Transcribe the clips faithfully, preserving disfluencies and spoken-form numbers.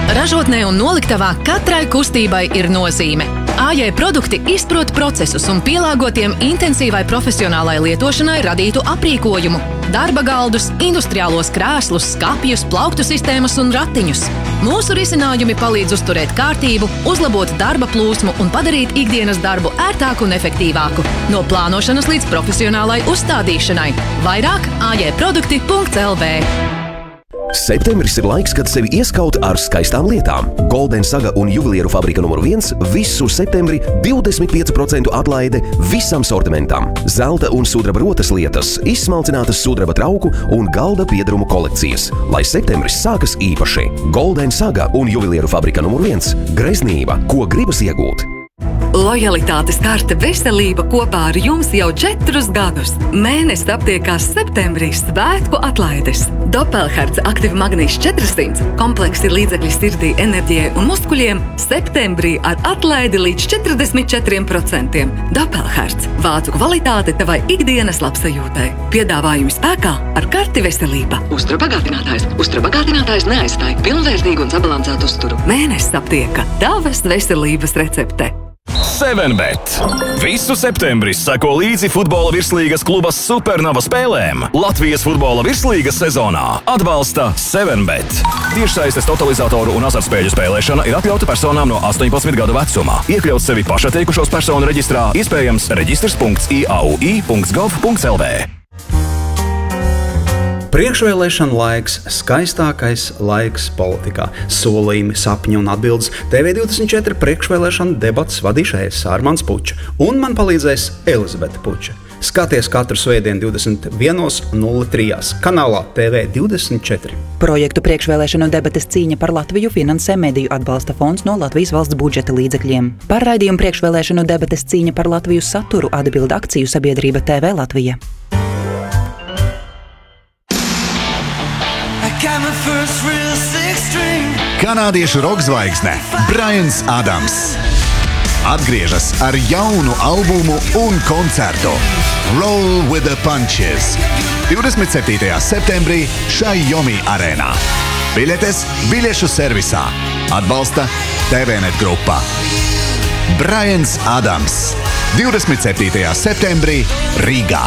Ražotnē un noliktavā katrai kustībai ir nozīme. A J produkti izprot procesus un pielāgotiem intensīvai profesionālai lietošanai radītu aprīkojumu, darba galdus, industriālos krēslus, skapjus, plauktu sistēmas un ratiņus. Mūsu risinājumi palīdz uzturēt kārtību, uzlabot darba plūsmu un padarīt ikdienas darbu ērtāku un efektīvāku. No plānošanas līdz profesionālai uzstādīšanai. Vairāk A J produkti punkts L V. Septembris ir laiks, kad sevi ieskaut ar skaistām lietām. Golden Saga un juvelieru fabrika numur viens visu septembri divdesmit pieci procenti atlaide visam sortimentam. Zelta un sudraba rotas lietas, izsmalcinātas sudraba trauku un galda piedarumu kolekcijas. Lai septembris sākas īpaši. Golden Saga un juvelieru fabrika numur viens. Greznība, ko gribas iegūt. Lojalitātes karte veselība kopā ar jums jau četrus gadus. Mēnesis aptiekās septembrī svētku atlaides. Doppelherz aktīva magnīša četrsimt, kompleksi līdzekļi sirdī, enerģijai un muskuļiem septembrī ar atlaidi līdz četrdesmit četriem procentiem. Doppelherz – vācu kvalitāte tavai ikdienas labsajūtai. Piedāvājumi spēkā ar karti veselība. Uzturabagātinātājs. Uzturabagātinātājs neaizstāj pilnvērtīgu un sabalansētu uzturu. Mēnesis aptieka tavas veselības recepte. seven bet. Visu septembri seko līdzi futbola virslīgas kluba Supernova spēlēm. Latvijas futbola virslīgas sezonā atbalsta seven bet. Tiešsaistes totalizatoru un azartspēļu spēlēšana ir atļauta personām no astoņpadsmit gadu vecumā. Iekļaut sevi pašatteikušos personu reģistrā, iespējams reģistrs punkts I A U I punkts gov punkts L V. Priekšvēlēšana laiks, skaistākais laiks politikā. Solījumi, sapņi un atbildes. T V divdesmit četri priekšvēlēšana debats vadīšais Armands Puča un man palīdzēs Elizabete Puča. Skaties katru svētdienu divdesmit viens nulle trīs kanālā T V divdesmit četri. Projektu priekšvēlēšanu debates cīņa par Latviju finansē Mediju atbalsta fonds no Latvijas valsts budžeta līdzekļiem. Par raidījumu priekšvēlēšanu debates cīņa par Latviju saturu atbild akciju sabiedrība T V Latvija. Kanādiešu rokzvaigzne Braians Adams atgriežas ar jaunu albumu un koncertu Roll with the Punches divdesmit septītajā septembrī Xiaomi arēnā. Biļetes biļešu servisā. Atbalsta T V net grupa. Braians Adams divdesmit septītajā septembrī Rīgā.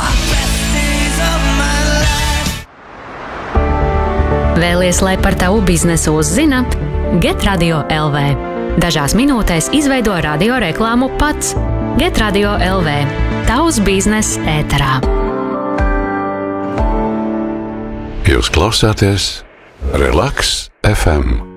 Vēlies, lai par tavu biznesu uzzina? Get Radio L V. Dažās minūtēs izveido radio reklāmu pats. Get Radio L V. Tavs biznes ēterā. Jūs klausāties Relax F M.